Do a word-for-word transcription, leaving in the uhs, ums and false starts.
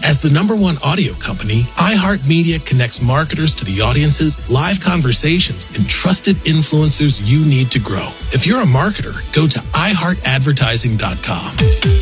As the number one audio company, iHeartMedia connects marketers to the audiences, live conversations, and trusted influencers you need to grow. If you're a marketer, go to i heart advertising dot com.